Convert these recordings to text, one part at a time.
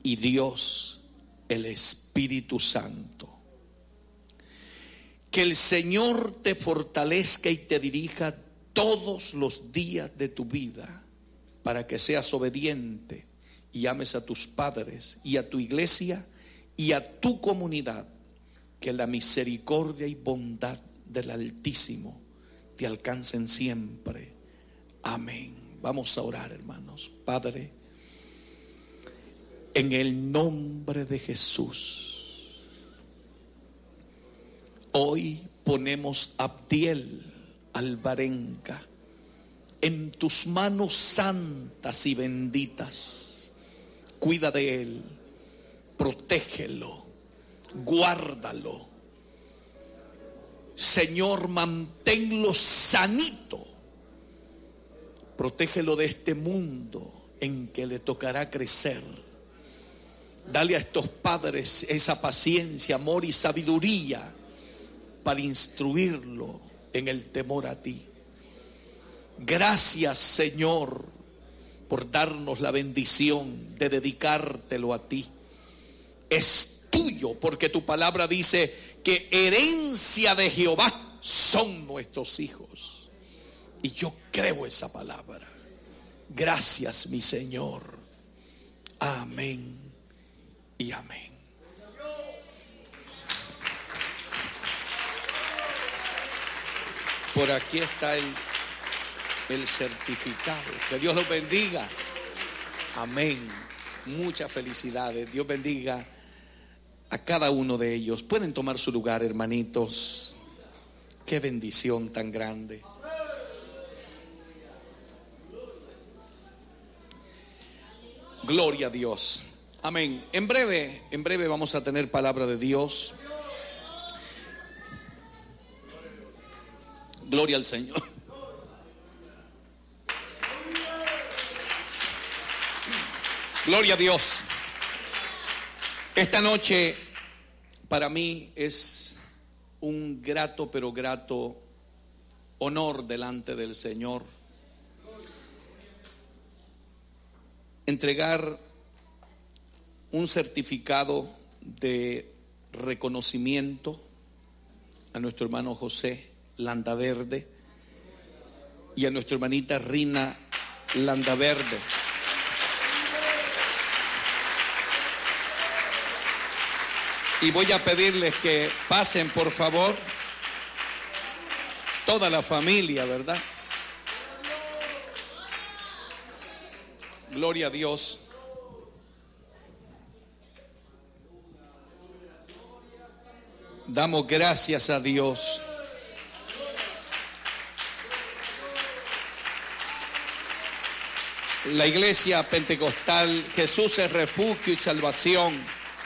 y Dios, el Espíritu Santo. Que el Señor te fortalezca y te dirija todos los días de tu vida para que seas obediente y ames a tus padres y a tu iglesia y a tu comunidad. Que la misericordia y bondad del Altísimo te alcancen siempre. Amén. Vamos a orar, hermanos. Padre, en el nombre de Jesús, hoy ponemos a Abdiel Alvarenga en tus manos santas y benditas. Cuida de él, protégelo, guárdalo. Señor, manténlo sanito. Protégelo de este mundo en que le tocará crecer. Dale a estos padres esa paciencia, amor y sabiduría para instruirlo en el temor a ti. Gracias, Señor, por darnos la bendición de dedicártelo a ti. Es tuyo, porque tu palabra dice que herencia de Jehová son nuestros hijos. Y yo creo esa palabra. Gracias, mi Señor. Amén y amén. Por aquí está el certificado. Que Dios los bendiga. Amén. Muchas felicidades. Dios bendiga a cada uno de ellos. Pueden tomar su lugar, hermanitos. Qué bendición tan grande. Gloria a Dios. Amén. En breve vamos a tener palabra de Dios. Gloria al Señor. Gloria a Dios. Esta noche para mí es un grato, pero grato honor delante del Señor entregar un certificado de reconocimiento a nuestro hermano José Landaverde y a nuestra hermanita Rina Landaverde. Y voy a pedirles que pasen, por favor, toda la familia, ¿verdad? Gloria a Dios. Damos gracias a Dios. La iglesia pentecostal Jesús es refugio y salvación.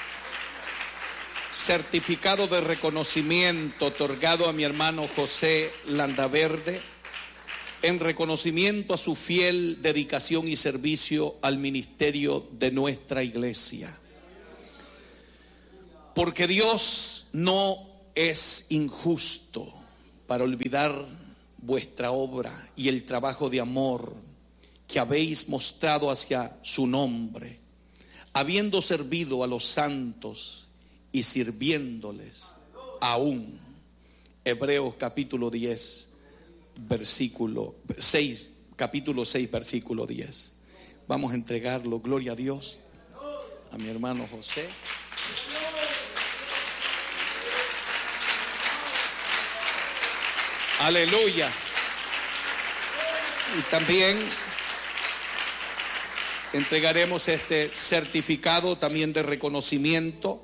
Certificado de reconocimiento otorgado a mi hermano José Landaverde en reconocimiento a su fiel dedicación y servicio al ministerio de nuestra iglesia. Porque Dios no es injusto para olvidar vuestra obra y el trabajo de amor que habéis mostrado hacia su nombre, habiendo servido a los santos y sirviéndoles aún. Hebreos capítulo 10, versículo 6, capítulo 6, versículo 10. Vamos a entregarlo, gloria a Dios, a mi hermano José. Aleluya. Y también entregaremos este certificado también de reconocimiento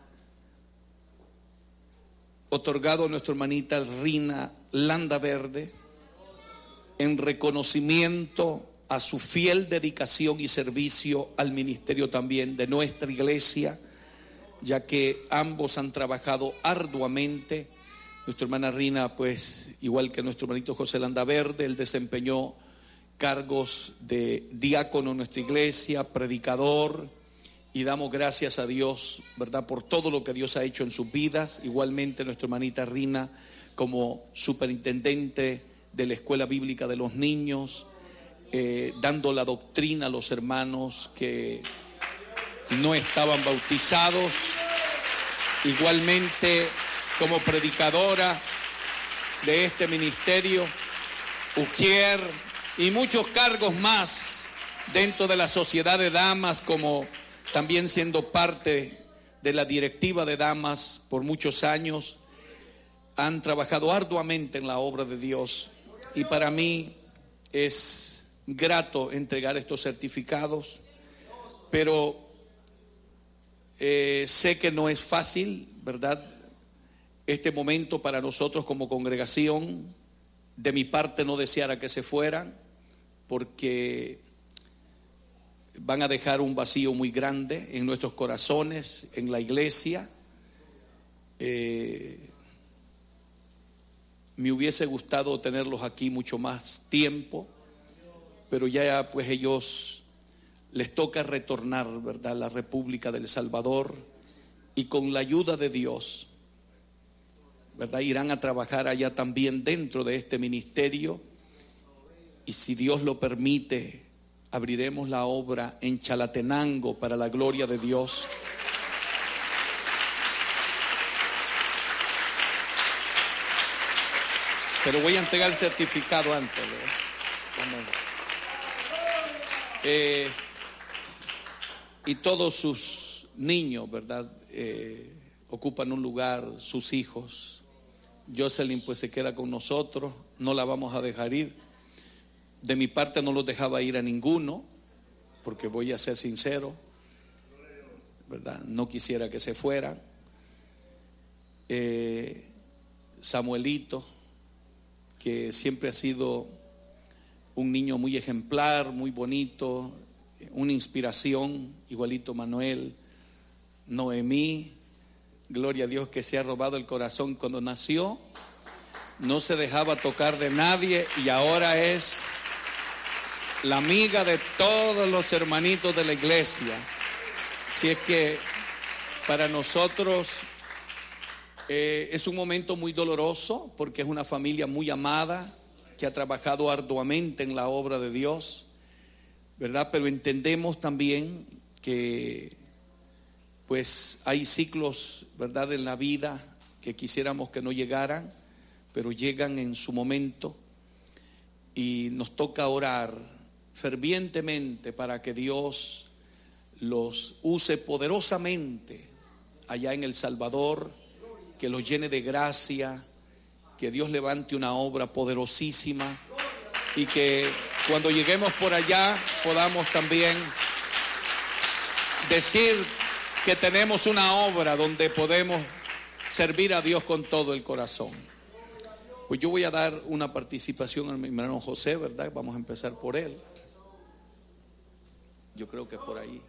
otorgado a nuestra hermanita Rina Landaverde en reconocimiento a su fiel dedicación y servicio al ministerio también de nuestra iglesia, ya que ambos han trabajado arduamente. Nuestra hermana Rina, pues, igual que nuestro hermanito José Landaverde, él desempeñó cargos de diácono en nuestra iglesia, predicador, y damos gracias a Dios, ¿verdad?, por todo lo que Dios ha hecho en sus vidas. Igualmente nuestra hermanita Rina como superintendente de la Escuela Bíblica de los Niños, dando la doctrina a los hermanos que no estaban bautizados. Igualmente, como predicadora de este ministerio, Ujier y muchos cargos más dentro de la sociedad de damas, como también siendo parte de la directiva de damas por muchos años, han trabajado arduamente en la obra de Dios. Y para mí es grato entregar estos certificados, pero sé que no es fácil, ¿verdad? Este momento para nosotros como congregación. De mi parte no deseara que se fueran, porque van a dejar un vacío muy grande en nuestros corazones, en la iglesia. Me hubiese gustado tenerlos aquí mucho más tiempo, pero ya pues ellos les toca retornar, ¿verdad?, a la República del Salvador, y con la ayuda de Dios, ¿verdad?, irán a trabajar allá también dentro de este ministerio, y si Dios lo permite, abriremos la obra en Chalatenango para la gloria de Dios. Pero voy a entregar el certificado antes, y todos sus niños, ¿verdad?, ocupan un lugar, sus hijos. Jocelyn pues se queda con nosotros, no la vamos a dejar ir. De mi parte no los dejaba ir a ninguno, porque voy a ser sincero, ¿verdad?, no quisiera que se fueran. Samuelito, que siempre ha sido un niño muy ejemplar, muy bonito, una inspiración, igualito Manuel. Noemí, gloria a Dios, que se ha robado el corazón cuando nació, no se dejaba tocar de nadie y ahora es la amiga de todos los hermanitos de la iglesia. Si es que para nosotros es un momento muy doloroso, porque es una familia muy amada que ha trabajado arduamente en la obra de Dios, ¿verdad? Pero entendemos también que pues hay ciclos, ¿verdad?, en la vida que quisiéramos que no llegaran, pero llegan en su momento, y nos toca orar fervientemente para que Dios los use poderosamente allá en El Salvador, que los llene de gracia, que Dios levante una obra poderosísima, y que cuando lleguemos por allá podamos también decir que tenemos una obra donde podemos servir a Dios con todo el corazón. Pues yo voy a dar una participación a mi hermano José, ¿verdad? Vamos a empezar por él. Yo creo que por ahí.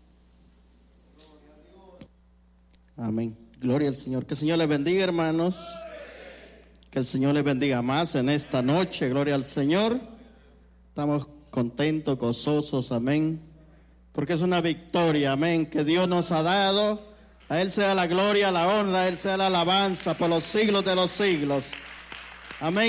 Amén. Gloria al Señor. Que el Señor les bendiga, hermanos. Que el Señor les bendiga más en esta noche. Gloria al Señor. Estamos contentos, gozosos. Amén. Porque es una victoria. Amén. Que Dios nos ha dado. A Él sea la gloria, la honra, a Él sea la alabanza por los siglos de los siglos. Amén.